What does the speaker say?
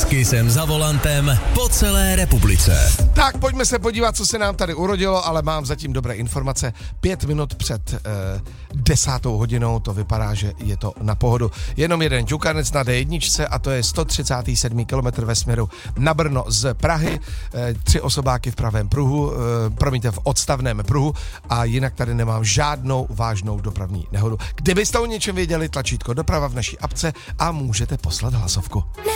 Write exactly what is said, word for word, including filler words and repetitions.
S Kissem za volantem po celé republice. Tak pojďme se podívat, co se nám tady urodilo, ale mám zatím dobré informace. Pět minut před eh, desátou hodinou to vypadá, že je to na pohodu. Jenom jeden ťukanec na dé jedna a to je sto třicátý sedmý kilometr ve směru na Brno z Prahy. Eh, tři osobáky v pravém pruhu, eh, promiňte, v odstavném pruhu a jinak tady nemám žádnou vážnou dopravní nehodu. Kdybyste o něčem věděli, tlačítko doprava v naší apce a můžete poslat hlasovku.